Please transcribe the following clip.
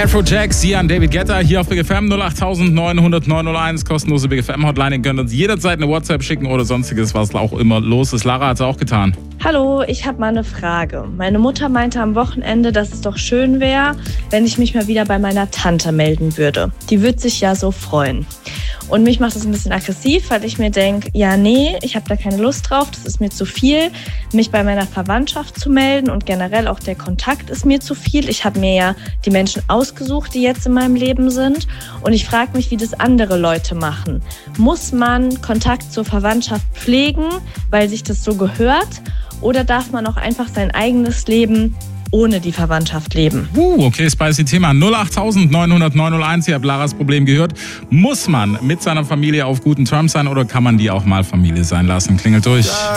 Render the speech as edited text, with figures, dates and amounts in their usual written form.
Afrojack, Sian, David Guetta hier auf Big FM 08900 901, kostenlose Big FM Hotline. Ihr könnt uns jederzeit eine WhatsApp schicken oder sonstiges, was auch immer los ist. Lara hat es auch getan. Hallo, ich habe mal eine Frage. Meine Mutter meinte am Wochenende, dass es doch schön wäre, wenn ich mich mal wieder bei meiner Tante melden würde. Die würde sich ja so freuen. Und mich macht das ein bisschen aggressiv, weil ich mir denke, ja nee, ich habe da keine Lust drauf, das ist mir zu viel, mich bei meiner Verwandtschaft zu melden und generell auch der Kontakt ist mir zu viel. Ich habe mir ja die Menschen ausgesucht, die jetzt in meinem Leben sind und ich frage mich, wie das andere Leute machen. Muss man Kontakt zur Verwandtschaft pflegen, weil sich das so gehört, oder darf man auch einfach sein eigenes Leben ohne die Verwandtschaft leben? Okay, spicy Thema. 08900 901, ihr habt Laras Problem gehört. Muss man mit seiner Familie auf guten Terms sein oder kann man die auch mal Familie sein lassen? Klingelt durch.